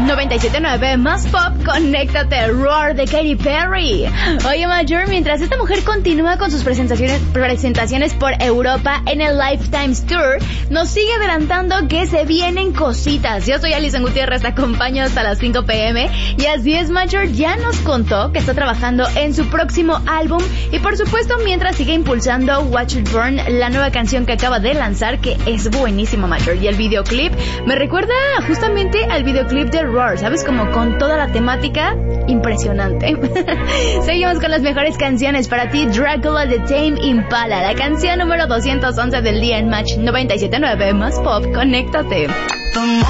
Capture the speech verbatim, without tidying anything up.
noventa y siete punto nueve más pop, conéctate, Roar de Katy Perry. Oye, Major, mientras esta mujer continúa con sus presentaciones, presentaciones por Europa en el Lifetimes Tour, nos sigue adelantando que se vienen cositas. Yo soy Alison Gutiérrez, te acompaño hasta las cinco pm. Y así es, Major ya nos contó que está trabajando en su próximo álbum. Y por supuesto, mientras sigue impulsando Watch It Burn, la nueva canción que acaba de lanzar, que es buenísimo, Major. Y el videoclip me recuerda justamente al videoclip de Roar, ¿sabes? Como con toda la temática impresionante. Seguimos con las mejores canciones para ti. Dracula de Tame Impala, la canción número doscientos once del día en Match noventa y siete punto nueve más pop, conéctate.